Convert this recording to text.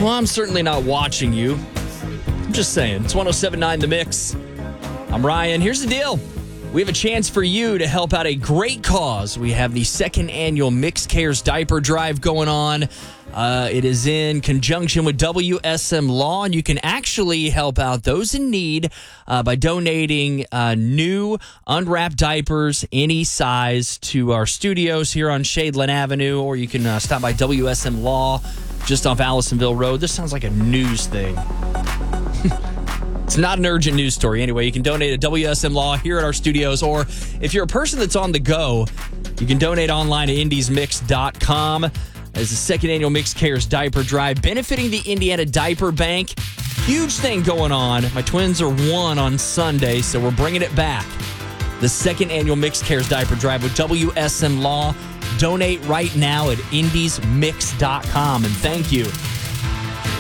Well, I'm certainly not watching you. I'm just saying. It's 107.9 The Mix. I'm Ryan. Here's the deal. We have a chance for you to help out a great cause. We have the second annual Mix Cares Diaper Drive going on. It is in conjunction with WSM Law, and you can actually help out those in need by donating new unwrapped diapers, any size, to our studios here on Shadeland Avenue, or you can stop by WSM Law just off Allisonville Road. This sounds like a news thing. It's not an urgent news story. Anyway, you can donate at WSM Law here at our studios, or if you're a person that's on the go, you can donate online at indiesmix.com. As the second annual Mix Cares Diaper Drive, benefiting the Indiana Diaper Bank. Huge thing going on. My twins are 1 on Sunday, so we're bringing it back. The second annual Mix Cares Diaper Drive with WSM Law. Donate right now at indiesmix.com. And thank you